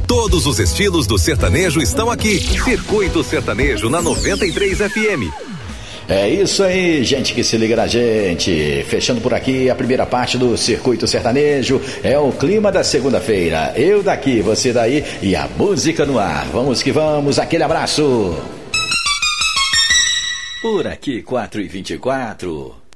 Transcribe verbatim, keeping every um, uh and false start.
Todos os estilos do sertanejo estão aqui. Circuito Sertanejo na noventa e três F M. É isso aí, gente que se liga na gente. Fechando por aqui a primeira parte do Circuito Sertanejo. É o clima da segunda-feira. Eu daqui, você daí e a música no ar. Vamos que vamos, aquele abraço. Por aqui, quatro e vinte e quatro.